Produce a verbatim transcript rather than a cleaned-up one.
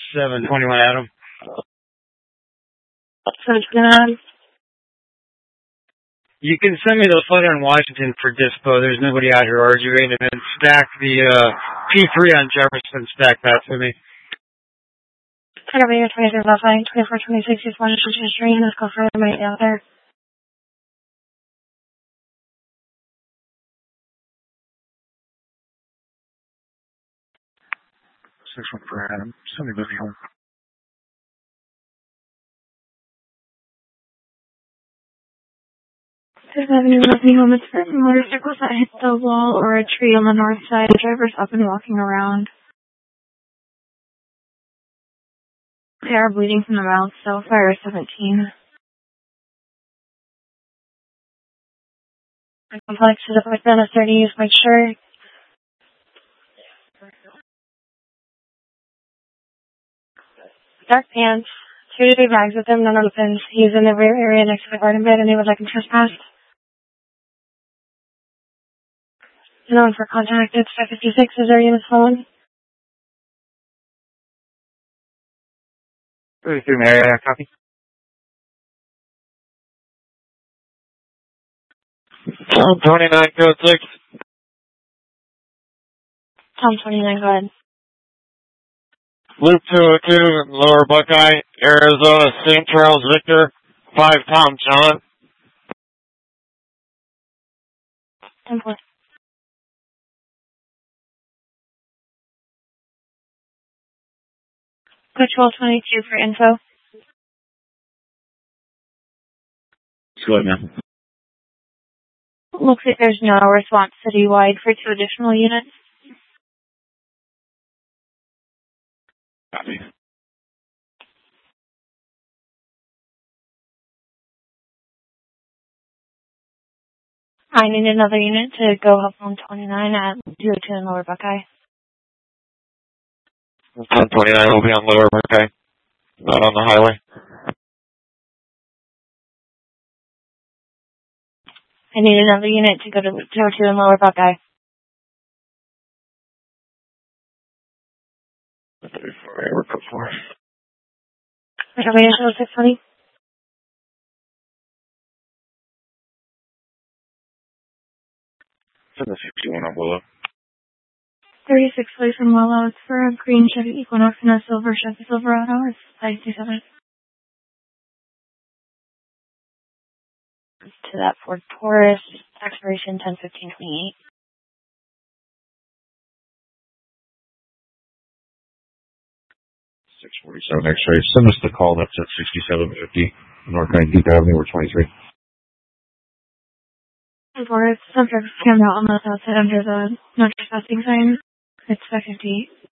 seven twenty-one Adam. seven twenty-nine. You can send me the flight on Washington for dispo. There's nobody out here arguing, and then stack the uh, P three on Jefferson. Stack that for me. Whatever you're twenty-three left line, twenty-four twenty-six, just one to stream. Let's go for a minute out there. Six one for Adam. Somebody moving home. There's Avenue Lovely Moments for motorcycles that hit the wall or a tree on the north side. The driver's up and walking around. They are bleeding from the mouth, so fire seventeen. The complex is up with Benna thirty, use my shirt. Dark pants, two to three bags with him, none opens. He's in the rear area next to the garden bed and he would like him trespassed. Known for contact, it's five fifty-six, is there units phone? thirty-three Marriott, copy. Tom twenty-nine, code six. Tom twenty-nine, go ahead. Loop two oh two, Lower Buckeye, Arizona, Saint Charles Victor, five Tom John. ten four. Go twelve twenty-two for info. Go ahead, man. Looks like there's no response citywide for two additional units. Copy. I need another unit to go help on twenty-nine at two oh two in Lower Buckeye. Tom twenty-nine will be on Lower Buckeye, not on the highway. I need another unit to go to two oh two in Lower Buckeye. We're put for. Reservation six twenty. Send the fifty-one on Willow. thirty-six place in Willow. It's for a green Chevy Equinox and a silver Chevy Silverado. It's five two seven. To that Ford Taurus. Expiration ten fifteen twenty-eight. six forty-seven X-ray. Send us the call. That's at sixty-seven fifty North nineteenth Avenue or twenty-three. Taurus. Subject camera on the outside under the no trespassing sign. It's five fifty-eight.